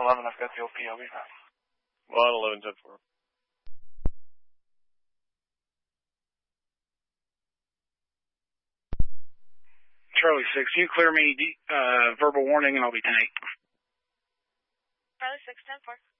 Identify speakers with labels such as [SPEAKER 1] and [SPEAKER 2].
[SPEAKER 1] 11, I've got the OP, I'll be back.
[SPEAKER 2] Well, 11, 10-4.
[SPEAKER 3] Charlie 6, you clear me verbal warning and I'll be 10-8.
[SPEAKER 4] Charlie 6, 10-4.